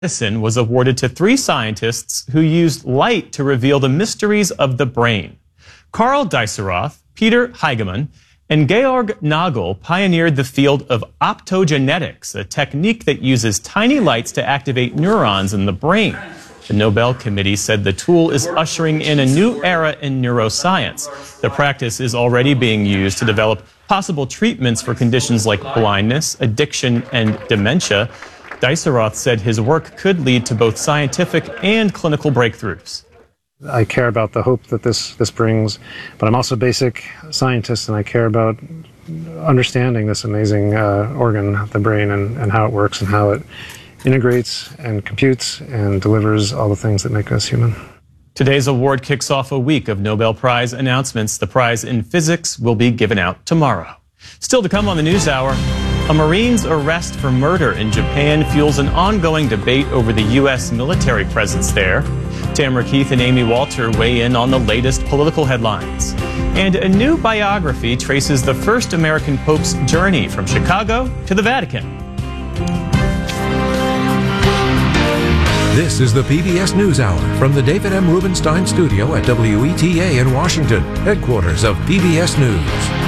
Medicine was awarded to 3 scientists who used light to reveal the mysteries of the brain. Karl Deisseroth, Peter Heigemann, and Georg Nagel pioneered the field of optogenetics, a technique that uses tiny lights to activate neurons in the brain. The Nobel Committee said the tool is ushering in a new era in neuroscience. The practice is already being used to develop possible treatments for conditions like blindness, addiction, and dementia. Deisseroth said his work could lead to both scientific and clinical breakthroughs. I care about the hope that this brings, but I'm also a basic scientist, and I care about understanding this amazing organ, the brain, and how it works and how it integrates and computes and delivers all the things that make us human. Today's award kicks off a week of Nobel Prize announcements. The prize in physics will be given out tomorrow. Still to come on the NewsHour, a Marine's arrest for murder in Japan fuels an ongoing debate over the U.S. military presence there. Tamara Keith and Amy Walter weigh in on the latest political headlines. And a new biography traces the first American Pope's journey from Chicago to the Vatican. This is the PBS NewsHour from the David M. Rubenstein studio at WETA in Washington, headquarters of PBS News.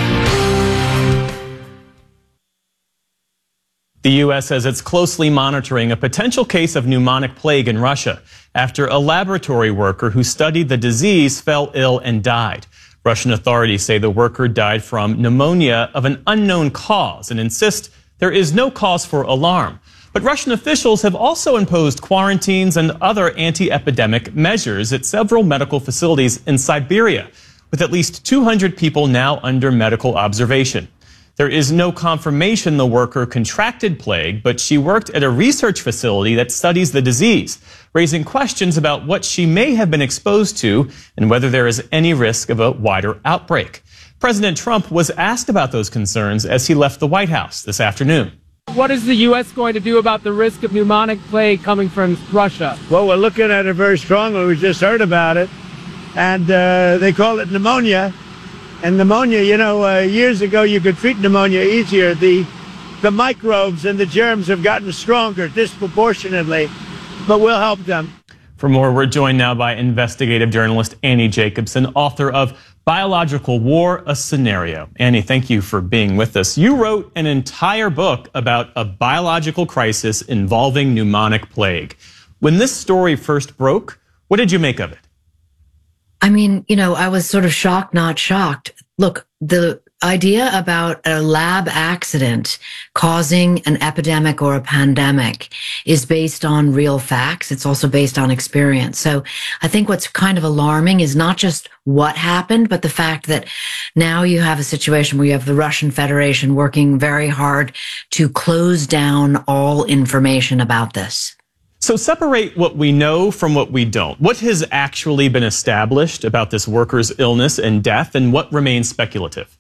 The U.S. says it's closely monitoring a potential case of pneumonic plague in Russia after a laboratory worker who studied the disease fell ill and died. Russian authorities say the worker died from pneumonia of an unknown cause and insist there is no cause for alarm. But Russian officials have also imposed quarantines and other anti-epidemic measures at several medical facilities in Siberia, with at least 200 people now under medical observation. There is no confirmation the worker contracted plague, but she worked at a research facility that studies the disease, raising questions about what she may have been exposed to and whether there is any risk of a wider outbreak. President Trump was asked about those concerns as he left the White House this afternoon. What is the U.S. going to do about the risk of pneumonic plague coming from Russia? Well, we're looking at it very strongly. We just heard about it, and they call it pneumonia. And pneumonia, years ago you could treat pneumonia easier. The microbes and the germs have gotten stronger disproportionately, but we'll help them. For more, we're joined now by investigative journalist Annie Jacobson, author of Biological War, A Scenario. Annie, thank you for being with us. You wrote an entire book about a biological crisis involving pneumonic plague. When this story first broke, what did you make of it? I mean, I was sort of shocked, not shocked. Look, the idea about a lab accident causing an epidemic or a pandemic is based on real facts. It's also based on experience. So I think what's kind of alarming is not just what happened, but the fact that now you have a situation where you have the Russian Federation working very hard to close down all information about this. So separate what we know from what we don't. What has actually been established about this worker's illness and death, and what remains speculative?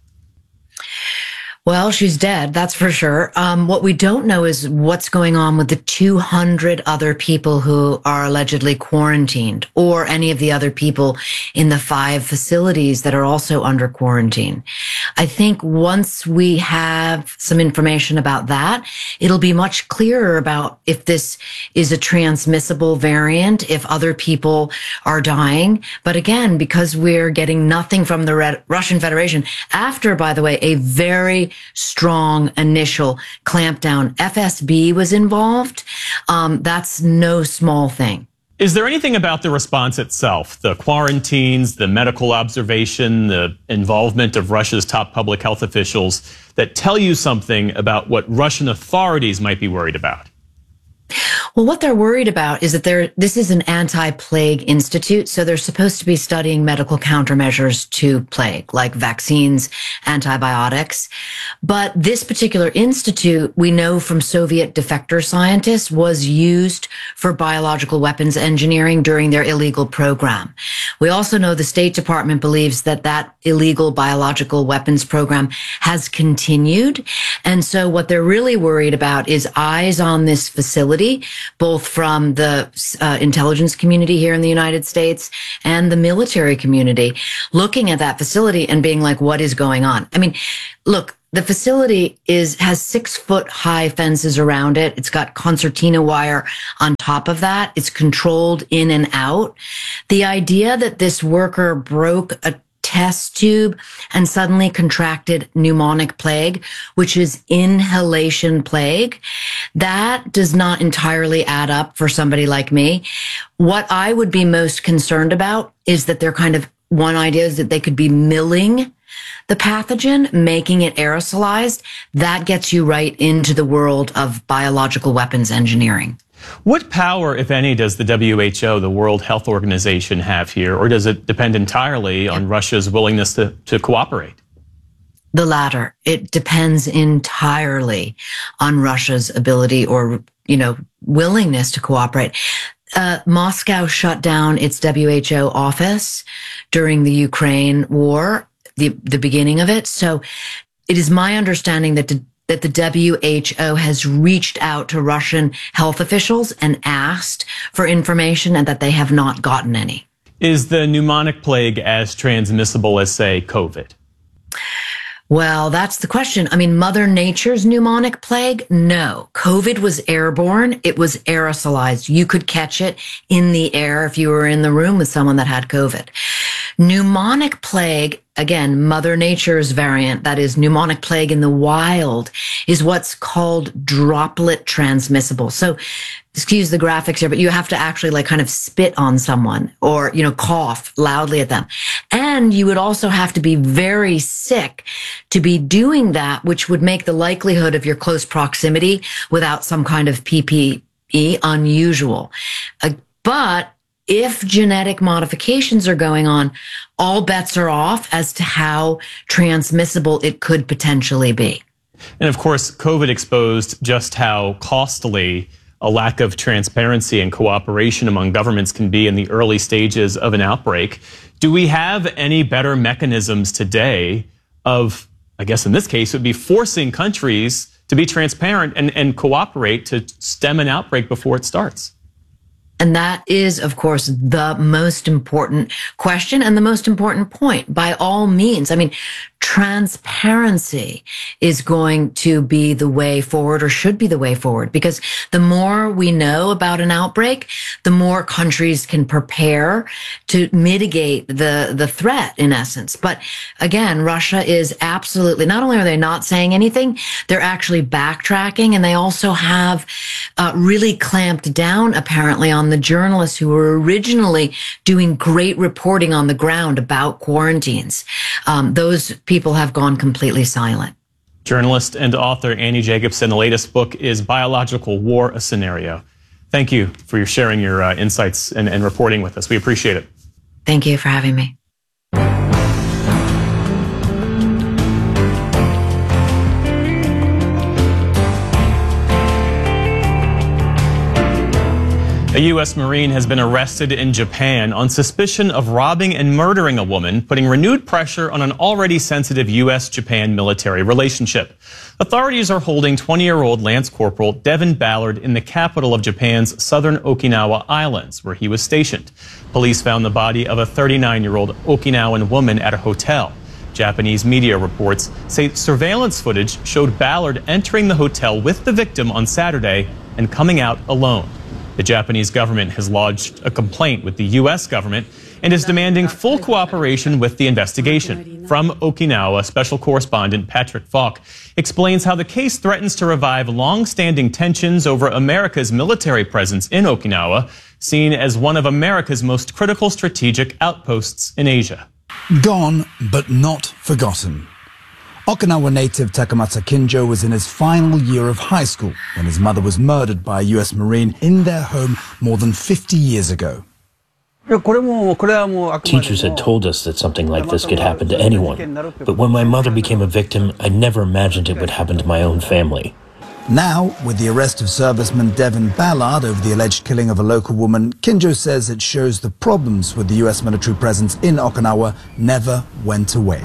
Well, she's dead, that's for sure. What we don't know is what's going on with the 200 other people who are allegedly quarantined, or any of the other people in the 5 facilities that are also under quarantine. I think once we have some information about that, it'll be much clearer about if this is a transmissible variant, if other people are dying. But again, because we're getting nothing from the Russian Federation, after, by the way, a very strong initial clampdown. FSB was involved. That's no small thing. Is there anything about the response itself, the quarantines, the medical observation, the involvement of Russia's top public health officials, that tell you something about what Russian authorities might be worried about? Well, what they're worried about is that this is an anti-plague institute, so they're supposed to be studying medical countermeasures to plague, like vaccines, antibiotics. But this particular institute, we know from Soviet defector scientists, was used for biological weapons engineering during their illegal program. We also know the State Department believes that that illegal biological weapons program has continued. And so what they're really worried about is eyes on this facility both from the intelligence community here in the United States and the military community, looking at that facility and being like, what is going on? I mean, look, the facility has 6-foot high fences around it. It's got concertina wire on top of that. It's controlled in and out. The idea that this worker broke a test tube and suddenly contracted pneumonic plague, which is inhalation plague, that does not entirely add up for somebody like me. What I would be most concerned about is that one idea is that they could be milling the pathogen, making it aerosolized. That gets you right into the world of biological weapons engineering. What power, if any, does the WHO, the World Health Organization, have here, or does it depend entirely on Russia's willingness to cooperate? The latter. It depends entirely on Russia's ability or, willingness to cooperate. Moscow shut down its WHO office during the Ukraine war, the beginning of it. So it is my understanding that the WHO has reached out to Russian health officials and asked for information and that they have not gotten any. Is the pneumonic plague as transmissible as, say, COVID? Well, that's the question. I mean, Mother Nature's pneumonic plague? No. COVID was airborne. It was aerosolized. You could catch it in the air if you were in the room with someone that had COVID. Pneumonic plague, again, Mother Nature's variant, that is pneumonic plague in the wild, is what's called droplet transmissible. So, excuse the graphics here, but you have to actually kind of spit on someone or, cough loudly at them. And you would also have to be very sick to be doing that, which would make the likelihood of your close proximity without some kind of PPE unusual. But if genetic modifications are going on, all bets are off as to how transmissible it could potentially be. And of course, COVID exposed just how costly a lack of transparency and cooperation among governments can be in the early stages of an outbreak. Do we have any better mechanisms today of, I guess in this case, it would be forcing countries to be transparent and cooperate to stem an outbreak before it starts? And that is, of course, the most important question and the most important point. By all means, I mean, transparency is going to be the way forward, or should be the way forward, because the more we know about an outbreak, the more countries can prepare to mitigate the threat, in essence. But again, Russia is absolutely, not only are they not saying anything, they're actually backtracking, and they also have really clamped down, apparently, on the journalists who were originally doing great reporting on the ground about quarantines. Those people have gone completely silent. Journalist and author Annie Jacobsen. The latest book is Biological War, A Scenario. Thank you for sharing your insights and reporting with us. We appreciate it. Thank you for having me. A U.S. Marine has been arrested in Japan on suspicion of robbing and murdering a woman, putting renewed pressure on an already sensitive U.S.-Japan military relationship. Authorities are holding 20-year-old Lance Corporal Devin Ballard in the capital of Japan's southern Okinawa Islands, where he was stationed. Police found the body of a 39-year-old Okinawan woman at a hotel. Japanese media reports say surveillance footage showed Ballard entering the hotel with the victim on Saturday and coming out alone. The Japanese government has lodged a complaint with the U.S. government and is demanding full cooperation with the investigation. From Okinawa, special correspondent Patrick Falk explains how the case threatens to revive long-standing tensions over America's military presence in Okinawa, seen as one of America's most critical strategic outposts in Asia. Gone, but not forgotten. Okinawa native Takamasa Kinjo was in his final year of high school when his mother was murdered by a U.S. Marine in their home more than 50 years ago. Teachers had told us that something like this could happen to anyone, but when my mother became a victim, I never imagined it would happen to my own family. Now, with the arrest of serviceman Devin Ballard over the alleged killing of a local woman, Kinjo says it shows the problems with the U.S. military presence in Okinawa never went away.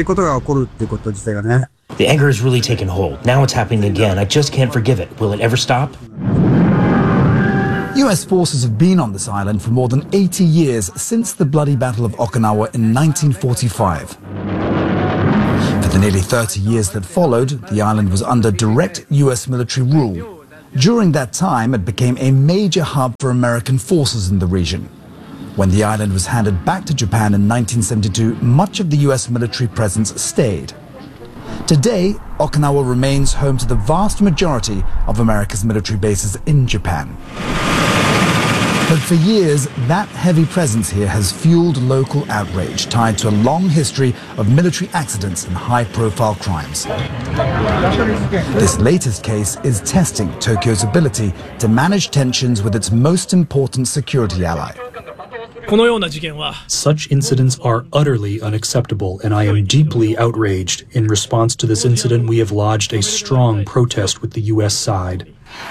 The anger has really taken hold. Now it's happening again. I just can't forgive it. Will it ever stop? US forces have been on this island for more than 80 years since the bloody Battle of Okinawa in 1945. For the nearly 30 years that followed, the island was under direct US military rule. During that time, it became a major hub for American forces in the region. When the island was handed back to Japan in 1972, much of the US military presence stayed. Today, Okinawa remains home to the vast majority of America's military bases in Japan. But for years, that heavy presence here has fueled local outrage tied to a long history of military accidents and high-profile crimes. This latest case is testing Tokyo's ability to manage tensions with its most important security ally. Such incidents are utterly unacceptable, and I am deeply outraged. In response to this incident, we have lodged a strong protest with the U.S. side.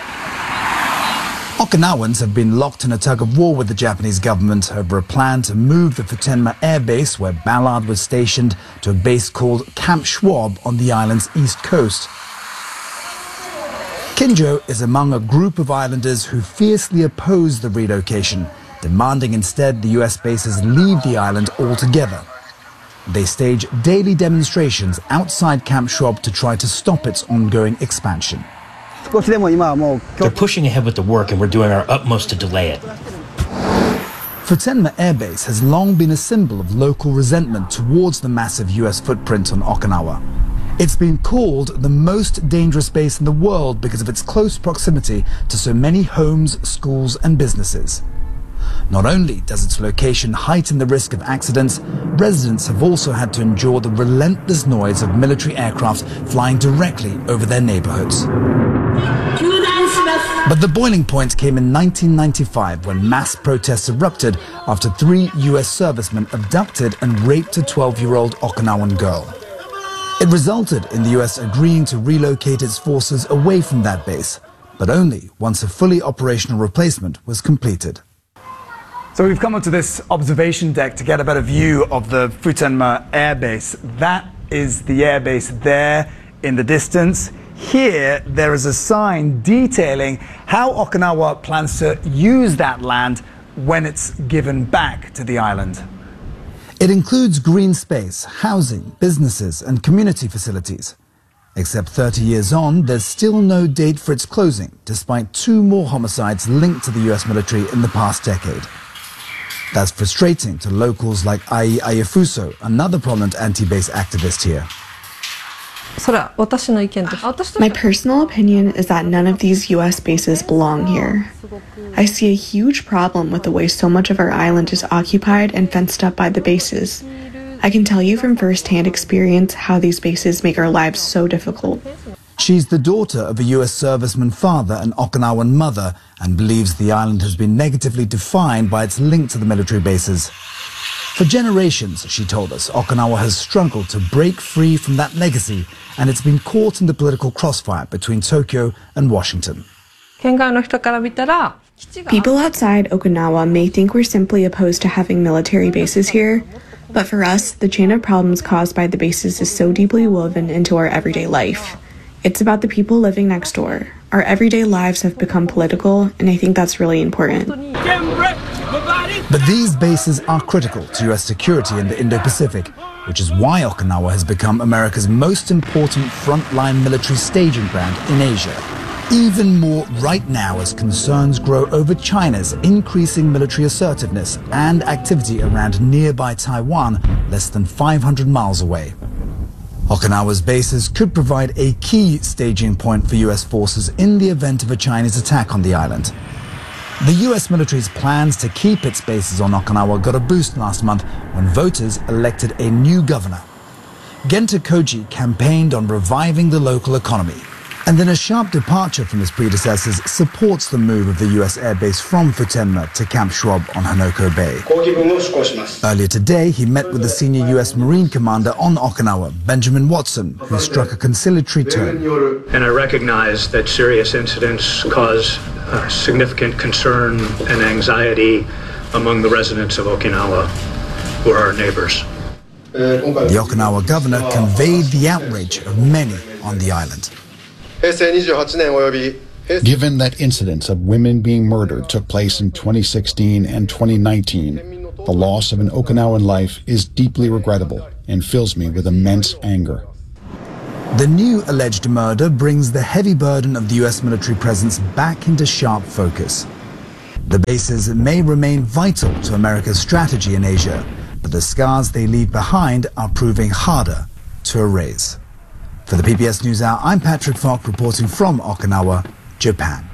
Okinawans have been locked in a tug-of-war with the Japanese government over a plan to move the Futenma Air Base, where Ballard was stationed, to a base called Camp Schwab on the island's east coast. Kinjo is among a group of islanders who fiercely oppose the relocation, demanding instead the US bases leave the island altogether. They stage daily demonstrations outside Camp Schwab to try to stop its ongoing expansion. They're pushing ahead with the work, and we're doing our utmost to delay it. Futenma Air Base has long been a symbol of local resentment towards the massive US footprint on Okinawa. It's been called the most dangerous base in the world because of its close proximity to so many homes, schools, and businesses. Not only does its location heighten the risk of accidents, residents have also had to endure the relentless noise of military aircraft flying directly over their neighborhoods. But the boiling point came in 1995 when mass protests erupted after 3 US servicemen abducted and raped a 12-year-old Okinawan girl. It resulted in the US agreeing to relocate its forces away from that base, but only once a fully operational replacement was completed. So we've come onto this observation deck to get a better view of the Futenma Air Base. That is the air base there in the distance. Here, there is a sign detailing how Okinawa plans to use that land when it's given back to the island. It includes green space, housing, businesses, and community facilities. Except 30 years on, there's still no date for its closing, despite 2 more homicides linked to the US military in the past decade. That's frustrating to locals like Ai Ayafuso, another prominent anti-base activist here. My personal opinion is that none of these US bases belong here. I see a huge problem with the way so much of our island is occupied and fenced up by the bases. I can tell you from first-hand experience how these bases make our lives so difficult. She's the daughter of a US serviceman father and Okinawan mother and believes the island has been negatively defined by its link to the military bases. For generations, she told us, Okinawa has struggled to break free from that legacy, and it's been caught in the political crossfire between Tokyo and Washington. People outside Okinawa may think we're simply opposed to having military bases here, but for us, the chain of problems caused by the bases is so deeply woven into our everyday life. It's about the people living next door. Our everyday lives have become political, and I think that's really important. But these bases are critical to US security in the Indo-Pacific, which is why Okinawa has become America's most important frontline military staging ground in Asia. Even more right now as concerns grow over China's increasing military assertiveness and activity around nearby Taiwan, less than 500 miles away. Okinawa's bases could provide a key staging point for US forces in the event of a Chinese attack on the island. The US military's plans to keep its bases on Okinawa got a boost last month when voters elected a new governor. Genta Koji campaigned on reviving the local economy, and in a sharp departure from his predecessors, supports the move of the US airbase from Futenma to Camp Schwab on Hanoko Bay. Earlier today, he met with the senior US Marine commander on Okinawa, Benjamin Watson, who struck a conciliatory tone. And I recognize that serious incidents cause significant concern and anxiety among the residents of Okinawa, who are our neighbors. The Okinawa governor conveyed the outrage of many on the island. Given that incidents of women being murdered took place in 2016 and 2019, the loss of an Okinawan life is deeply regrettable and fills me with immense anger. The new alleged murder brings the heavy burden of the US military presence back into sharp focus. The bases may remain vital to America's strategy in Asia, but the scars they leave behind are proving harder to erase. For the PBS NewsHour, I'm Patrick Falk reporting from Okinawa, Japan.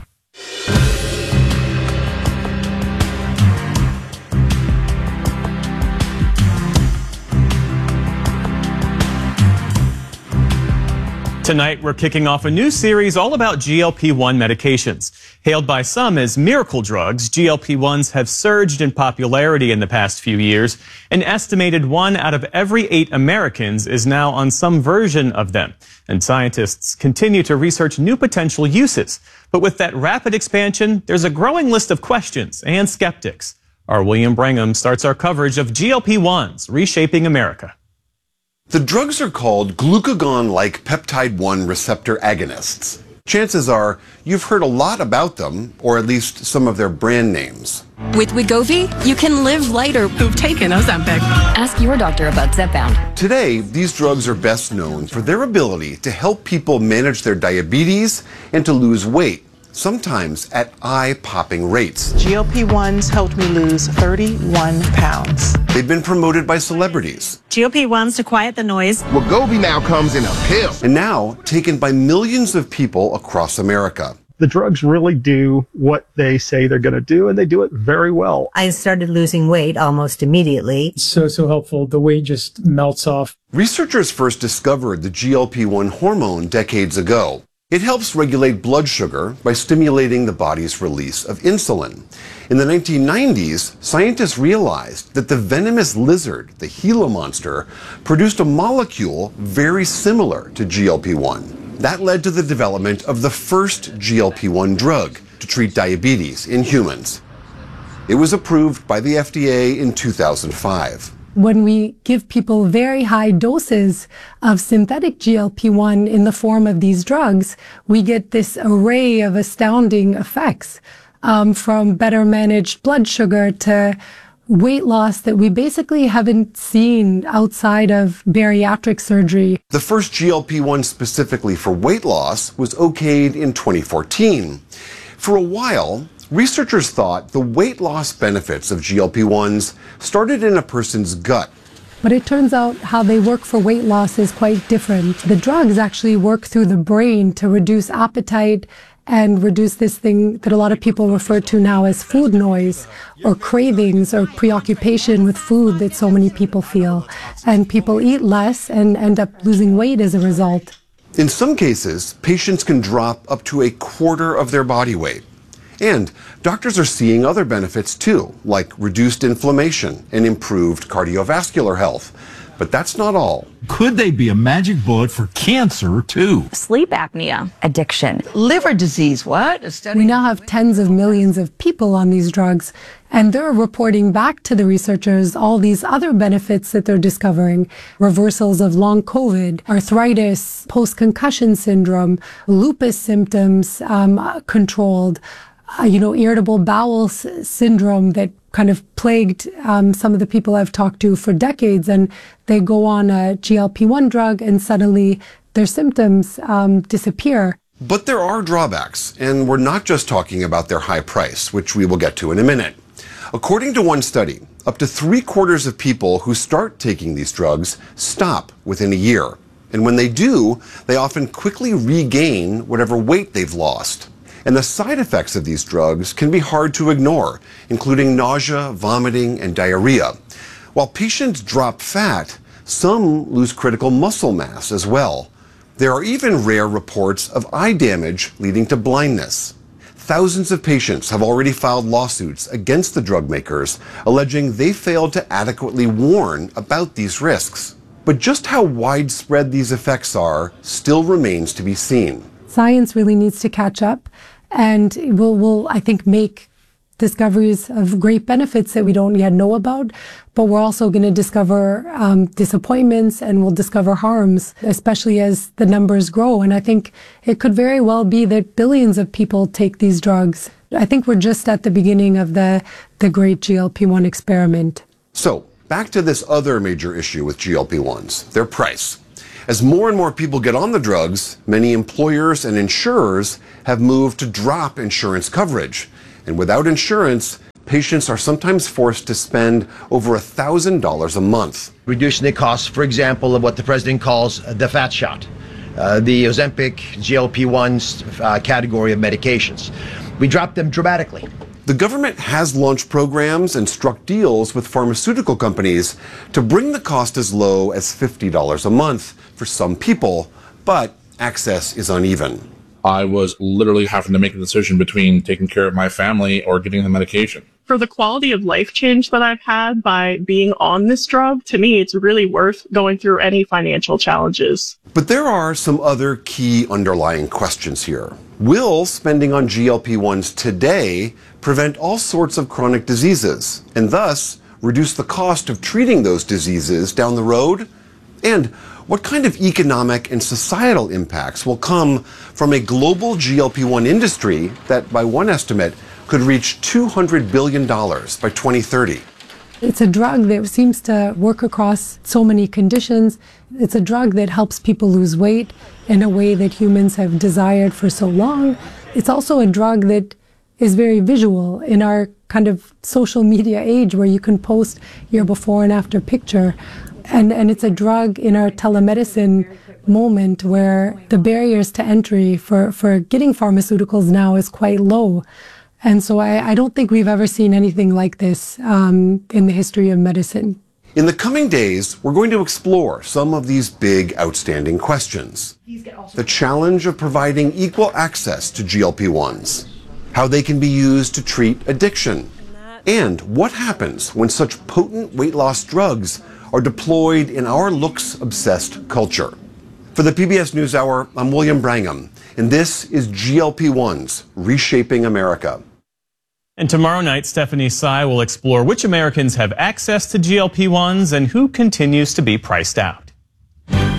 Tonight, we're kicking off a new series all about GLP-1 medications. Hailed by some as miracle drugs, GLP-1s have surged in popularity in the past few years. An estimated 1 out of every 8 Americans is now on some version of them. And scientists continue to research new potential uses. But with that rapid expansion, there's a growing list of questions and skeptics. Our William Brangham starts our coverage of GLP-1s reshaping America. The drugs are called glucagon-like peptide-1 receptor agonists. Chances are you've heard a lot about them, or at least some of their brand names. With Wegovy, you can live lighter. Who've taken Ozempic? Ask your doctor about Zepbound. Today, these drugs are best known for their ability to help people manage their diabetes and to lose weight, sometimes at eye-popping rates. GLP-1s helped me lose 31 pounds. They've been promoted by celebrities. GLP-1s to quiet the noise. Wegovy now comes in a pill. And now taken by millions of people across America. The drugs really do what they say they're going to do, and they do it very well. I started losing weight almost immediately. So helpful. The weight just melts off. Researchers first discovered the GLP-1 hormone decades ago. It helps regulate blood sugar by stimulating the body's release of insulin. In the 1990s, scientists realized that the venomous lizard, the Gila monster, produced a molecule very similar to GLP-1. That led to the development of the first GLP-1 drug to treat diabetes in humans. It was approved by the FDA in 2005. When we give people very high doses of synthetic GLP-1 in the form of these drugs, we get this array of astounding effects, from better managed blood sugar to weight loss that we basically haven't seen outside of bariatric surgery. The first GLP-1 specifically for weight loss was okayed in 2014. For a while, researchers thought the weight loss benefits of GLP-1s started in a person's gut. But it turns out how they work for weight loss is quite different. The drugs actually work through the brain to reduce appetite and reduce this thing that a lot of people refer to now as food noise, or cravings, or preoccupation with food that so many people feel. And people eat less and end up losing weight as a result. In some cases, patients can drop up to a quarter of their body weight. And doctors are seeing other benefits too, like reduced inflammation and improved cardiovascular health. But that's not all. Could they be a magic bullet for cancer too? Sleep apnea. Addiction. Liver disease. What? We now have tens of millions of people on these drugs, and they're reporting back to the researchers all these other benefits that they're discovering. Reversals of long COVID, arthritis, post-concussion syndrome, lupus symptoms controlled, irritable bowel syndrome that kind of plagued some of the people I've talked to for decades, and they go on a GLP-1 drug and suddenly their symptoms disappear. But there are drawbacks, and we're not just talking about their high price, which we will get to in a minute. According to one study, up to 3/4 of people who start taking these drugs stop within a year. And when they do, they often quickly regain whatever weight they've lost. And the side effects of these drugs can be hard to ignore, including nausea, vomiting, and diarrhea. While patients drop fat, some lose critical muscle mass as well. There are even rare reports of eye damage leading to blindness. Thousands of patients have already filed lawsuits against the drug makers, alleging they failed to adequately warn about these risks. But just how widespread these effects are still remains to be seen. Science really needs to catch up, and will I think, make discoveries of great benefits that we don't yet know about, but we're also going to discover disappointments, and we'll discover harms, especially as the numbers grow. And I think it could very well be that billions of people take these drugs. I think we're just at the beginning of the great GLP-1 experiment. So, back to this other major issue with GLP-1s, their price. As more and more people get on the drugs, many employers and insurers have moved to drop insurance coverage. And without insurance, patients are sometimes forced to spend over $1,000 a month. Reducing the cost, for example, of what the president calls the fat shot, the Ozempic, GLP-1s category of medications. We dropped them dramatically. The government has launched programs and struck deals with pharmaceutical companies to bring the cost as low as $50 a month for some people, but access is uneven. I was literally having to make a decision between taking care of my family or getting the medication. For the quality of life change that I've had by being on this drug, to me, it's really worth going through any financial challenges. But there are some other key underlying questions here. Will spending on GLP-1s today prevent all sorts of chronic diseases and thus reduce the cost of treating those diseases down the road? And what kind of economic and societal impacts will come from a global GLP-1 industry that, by one estimate, could reach $200 billion by 2030? It's a drug that seems to work across so many conditions. It's a drug that helps people lose weight in a way that humans have desired for so long. It's also a drug that is very visual in our kind of social media age where you can post your before and after picture. And it's a drug in our telemedicine moment where the barriers to entry for getting pharmaceuticals now is quite low. And so I don't think we've ever seen anything like this in the history of medicine. In the coming days, we're going to explore some of these big, outstanding questions. The challenge of providing equal access to GLP-1s, how they can be used to treat addiction, and what happens when such potent weight loss drugs are deployed in our looks-obsessed culture. For the PBS NewsHour, I'm William Brangham, and this is GLP-1s Reshaping America. And tomorrow night, Stephanie Sy will explore which Americans have access to GLP-1s and who continues to be priced out.